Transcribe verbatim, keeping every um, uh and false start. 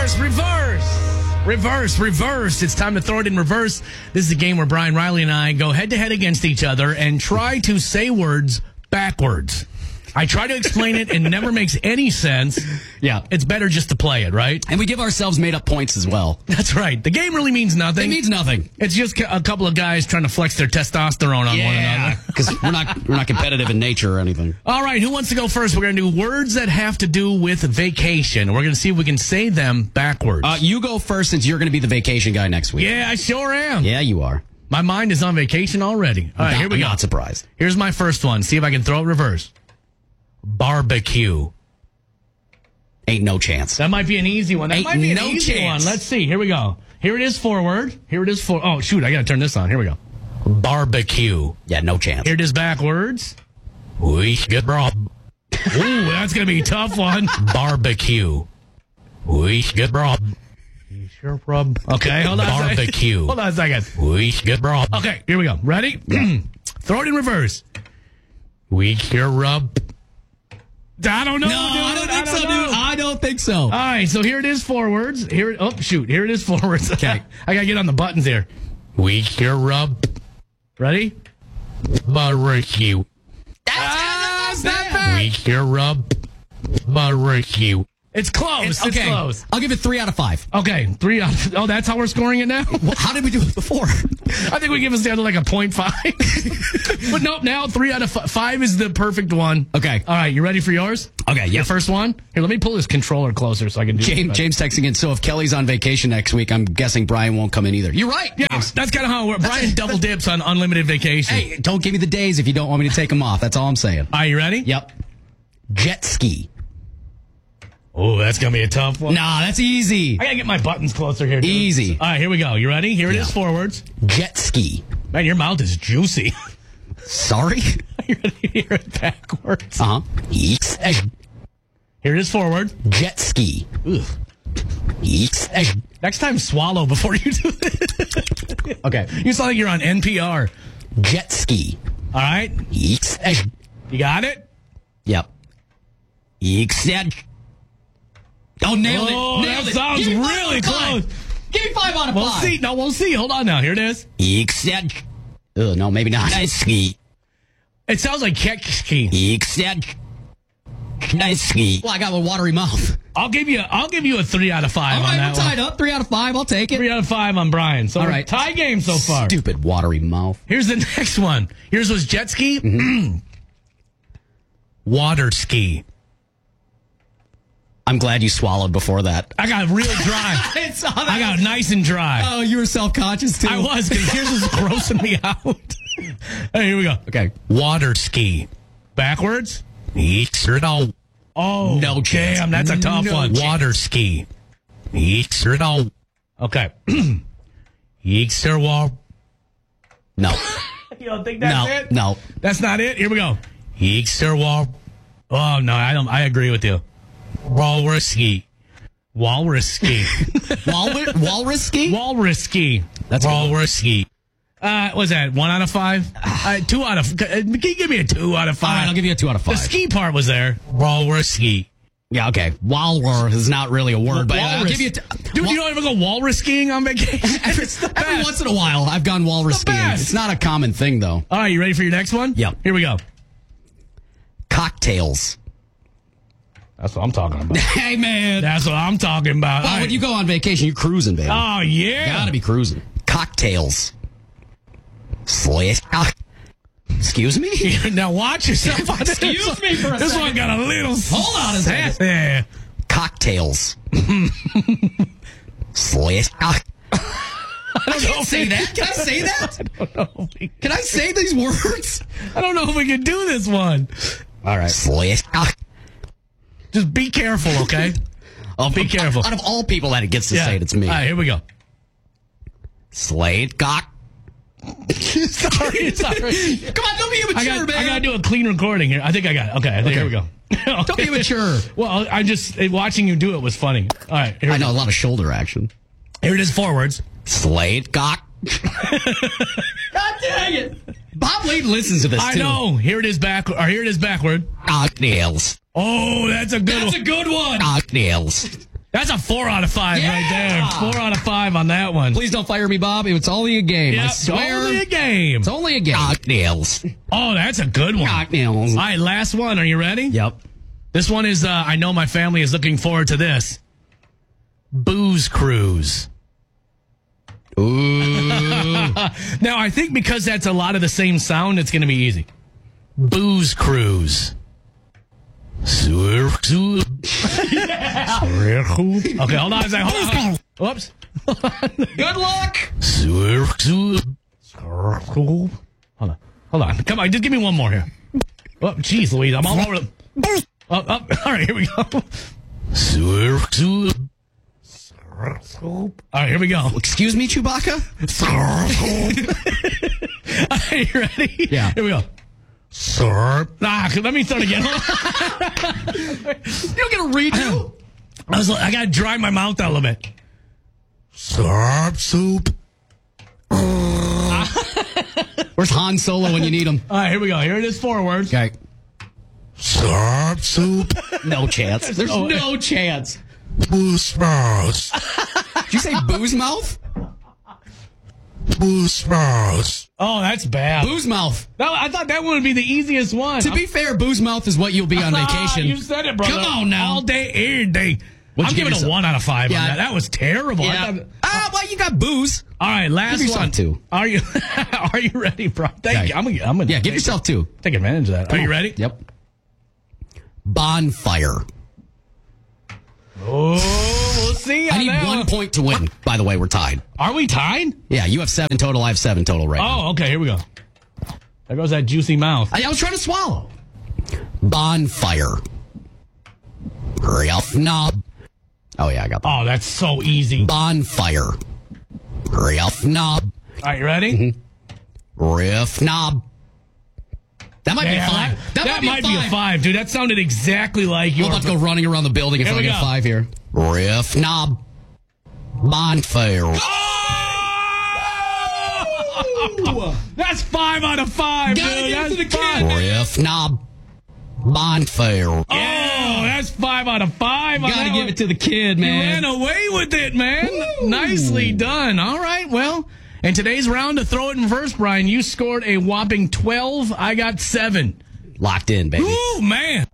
reverse, reverse, reverse, reverse. It's time to throw it in reverse. This is a game where Brian Riley and I go head to head against each other and try to say words backwards. I try to explain it and it never makes any sense. Yeah. It's better just to play it, right? And we give ourselves made up points as well. That's right. The game really means nothing. It means nothing. It's just a couple of guys trying to flex their testosterone on one another. Because we're not we're not competitive in nature or anything. All right, who wants to go first? We're going to do words that have to do with vacation. We're going to see if we can say them backwards. Uh, you go first since you're going to be the vacation guy next week. Yeah, I sure am. Yeah, you are. My mind is on vacation already. All right, Not, here we I'm go. not surprised. Here's my first one. See if I can throw it reverse. Barbecue. Ain't no chance. That might be an easy one. That Ain't might be an no easy chance. one. Let's see. Here we go. Here it is forward. Here it is for. Oh, shoot. I got to turn this on. Here we go. Barbecue. Yeah, no chance. Here it is backwards. We get rob. Ooh, that's going to be a tough one. Barbecue. We get rob. Sure, rob. Okay, hold on. Barbecue. Hold on a second. We get rob. Okay, here we go. Ready? Yeah. Throw it in reverse. We get rub. I don't know. No, dude. I don't think I so, know. dude. I don't think so. All right, so here it is forwards. Here, oh shoot, here it is forwards. Okay, I gotta get on the buttons here. We hear rub. Ready? Barbecue. That's, Ah, that's not not bad. bad. We hear rub. Barbecue. It's close. It's, okay, close. I'll give it three out of five. Okay, three out. Of, oh, that's how we're scoring it now. Well, how did we do it before? I think we give us the other like a point five. But nope, now three out of five. Five is the perfect one. Okay. All right, you ready for yours? Okay, yeah. Your first one? Here, let me pull this controller closer so I can do James, this. James texting in, so if Kelly's on vacation next week, I'm guessing Brian won't come in either. You're right. Yeah, James. that's kind of how it works. Brian double dips on unlimited vacation. Hey, don't give me the days if you don't want me to take them off. That's all I'm saying. Are you ready? Yep. Jet ski. Oh, that's going to be a tough one. Nah, that's easy. I got to get my buttons closer here. Dude. Easy. All right, here we go. You ready? Here it Yeah. is forwards. Jet ski. Man, your mouth is juicy. Sorry? You ready to hear it backwards? Uh-huh. Yeeks. Here it is forward. Jet ski. Ugh. Yeeks. Next time, swallow before you do it. Okay. You sound like you're on N P R. Jet ski. All right? Yeeks. You got it? Yep. Yeeks. Oh, nailed it. Oh, nailed that it. sounds Give me five really out of five. close. Give me five out of We'll five. see. No, we'll see. Hold on now. Here it is. Yeeks. Oh, no, maybe not. Ski. It sounds like kekski. Yeeks. Ski. Well, I got a watery mouth. I'll give you. I'll give you a three out of five All on right, that we're tied one. up. Three out of five. I'll take it. Three out of five on Brian. So All we're right. tie game so far. Stupid watery mouth. Here's the next one. Here's was jet ski. Mm-hmm. Water ski. I'm glad you swallowed before that. I got real dry. It's on I got nice and dry. Oh, you were self-conscious, too. I was, because here's what's grossing me out. Hey, here we go. Okay. Water ski. Backwards. Oh, No chance. damn, that's a tough No one. chance. Water ski. Okay. No. You don't think that's No. it? No. That's not it? Here we go. Oh, no, I don't. I agree with you. Walrus ski. Walrus ski. Walrus, walrus ski? Walrus ski. That's a good one. Walrus ski. Uh, what's that? One out of five? Uh, two out of. Can you give me a two out of All five? right, I'll give you a two out of The five. ski part was there. Walrus ski. Yeah, okay. Walrus is not really a word, but I'll Walrus. give you a t- Dude, Wal- you don't even go walrus skiing on vacation? every, It's the every best. once in a while, I've gone walrus It's the skiing. best. It's not a common thing, though. All right, you ready for your next one? Yep. Here we go. Cocktails. That's what I'm talking about. Hey, man. That's what I'm talking about. Oh, All when right. you go on vacation, you're cruising, baby. Oh, yeah. Gotta be cruising. Cocktails. Slash. Ah. Excuse me? Now watch yourself on this. Excuse me for a This second. one got a little. Hold on a second. Yeah. Cocktails. Slash. Ah. I can't say that. Can I say that? I don't know if we, Can I say these words? I don't know if we can do this one. All right. Slash. Ah. Just be careful, okay? Oh, Be careful. Out of all people that it gets to say it, it's me. All right, here we go. Slade cock. sorry, sorry. Come on, don't be immature, I got, man. I got to do a clean recording here. I think I got it. Okay, I think Okay. here we go. Don't be immature. Well, I just watching you do it was funny. All right, here, I we know go. a lot of shoulder action. Here it is forwards. Slade cock. God dang it. Bob Layton listens to this, I too. know. Here it is back. Or here it is backward. Cocktails. Oh, that's a good That's one. a good one. Cocktails. That's a four out of five Yeah! right there. Four out of five on that one. Please don't fire me, Bob. It's only a game. Yep, I swear. only a game. It's only a game. Cocktails. Oh, that's a good one. Cocktails. All right, last one. Are you ready? Yep. This one is, uh, I know my family is looking forward to this. Booze Cruise. Ooh. Now, I think because that's a lot of the same sound, it's going to be easy. Booze Cruise. Okay, hold on a second. Hold on. Whoops. Good luck. Hold on. Hold on. Come on. Just give me one more here. Oh, jeez, Louise. I'm all over the... Oh, oh, all right, here we go. All right, here we go. Excuse me, Chewbacca? All right, you ready? Yeah. Here we go. Ah, let me start again. You don't get a redo? I was like, I gotta dry my mouth out a little bit. Slurp soup. Where's Han Solo when you need him? All right, here we go. Here it is forwards. Okay. Slurp soup. No chance. There's Oh, no chance. Booze mouth. Did you say booze mouth? Booze mouth. Oh, that's bad. Booze mouth. That, I thought that one would be the easiest one. To be fair, booze mouth is what you'll be on vacation. You said it, brother. Come on now. All day, every day. What'd I'm you give giving yourself? a one out of five Yeah. on that. That was terrible. I Yeah. thought, Ah, well, you got booze. all right, last Give yourself one. two. Are you Are you ready, bro? Thank Okay. you. I'm gonna, I'm gonna Yeah, give take, yourself two. take advantage of that. Are you ready? Yep. Bonfire. Oh, we'll see. I on need that one point to win. By the way, we're tied. Are we tied? Yeah, you have seven total. I have seven total right now. Oh, okay. Here we go. There goes that juicy mouth. I, I was trying to swallow. Bonfire. Hurry up, knob. Oh, yeah, I got that. Oh, that's so easy. Bonfire. Hurry up, knob. All right, you ready? Mm-hmm. Riff knob. That might Yeah, be a five. That, that might, be, a five, dude. That sounded exactly like We're your. about to go running around the building if Here I we get go. a five here. Riff knob. Bonfire. Oh! That's five out of five, Gotta dude. give it That's to the kid, five. man. Riff knob. Bonfire. Oh, that's five out of five. on Gotta that give one. it to the kid, You man. ran away with it, man. Nicely done. All right, well, in today's round to throw it in reverse, Brian, you scored a whopping twelve. I got seven. Locked in, baby. Ooh, man.